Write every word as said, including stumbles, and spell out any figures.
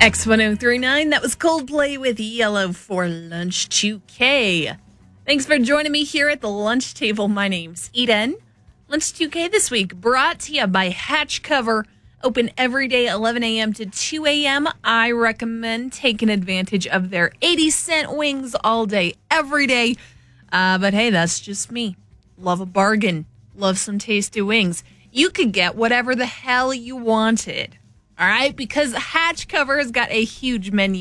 X one oh three nine, that was Coldplay with Yellow for Lunch two K. Thanks for joining me here at the lunch table. My name's Eden. Lunch two K this week brought to you by Hatch Cover. Open every day eleven a.m. to two a.m. I recommend taking advantage of their eighty cent wings all day, every day. Uh, but hey, that's just me. Love a bargain. Love some tasty wings. You could get whatever the hell you wanted. All right, because Hatch Cover has got a huge menu.